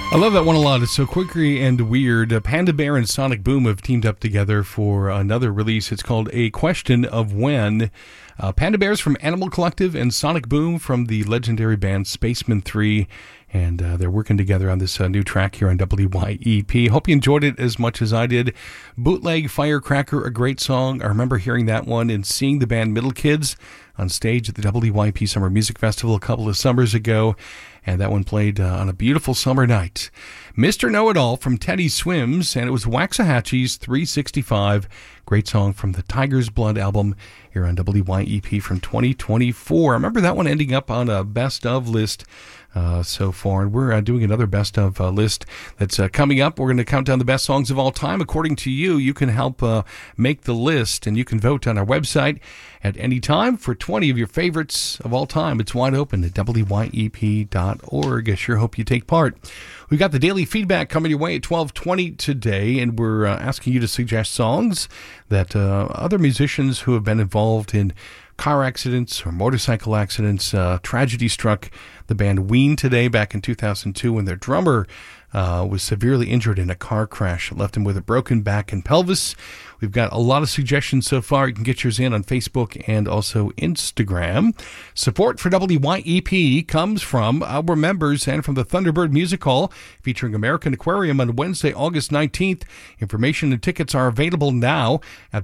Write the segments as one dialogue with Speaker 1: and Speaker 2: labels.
Speaker 1: I love that one a lot. It's so quirky and weird. Panda Bear and Sonic Boom have teamed up together for another release. It's called A Question of When. Panda Bear's from Animal Collective and Sonic Boom from the legendary band Spacemen 3. And they're working together on this new track here on WYEP. Hope you enjoyed it as much as I did. Bootleg Firecracker, a great song. I remember hearing that one and seeing the band Middle Kids on stage at the WYP Summer Music Festival a couple of summers ago. And that one played on a beautiful summer night. Mr. Know-It-All from Teddy Swims, and it was Waxahachie's 365. Great song from the Tiger's Blood album here on WYEP from 2024. I remember that one ending up on a best of list so far, and we're doing another best of list that's coming up. We're going to count down the best songs of all time. According to you, you can help make the list, and you can vote on our website at any time for 20 of your favorites of all time. It's wide open at WYEP.org. I sure hope you take part. We got the daily feedback coming your way at 12:20 today, and we're asking you to suggest songs that other musicians who have been involved in car accidents or motorcycle accidents. Tragedy struck the band Ween today back in 2002 when their drummer was severely injured in a car crash. It left him with a broken back and pelvis. We've got a lot of suggestions so far. You can get yours in on Facebook and also Instagram. Support for WYEP comes from our members and from the Thunderbird Music Hall featuring American Aquarium on Wednesday, August 19th. Information and tickets are available now at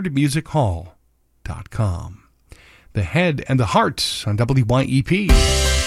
Speaker 1: thunderbirdmusichall.com. The Head and the Heart on WYEP.